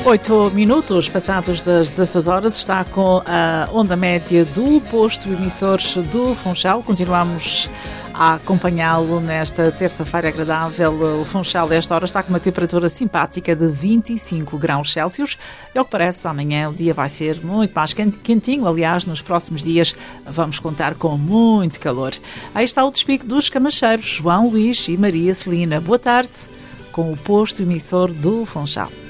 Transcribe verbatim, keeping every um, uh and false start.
Oito minutos passados das dezasseis horas, está com a onda média do posto emissor do Funchal. Continuamos a acompanhá-lo nesta terça-feira agradável. O Funchal, a esta hora, está com uma temperatura simpática de vinte e cinco graus Celsius. E ao que parece, amanhã o dia vai ser muito mais quentinho. Aliás, nos próximos dias vamos contar com muito calor. Aí está o despique dos camacheiros, João Luís e Maria Celina. Boa tarde, com o posto emissor do Funchal.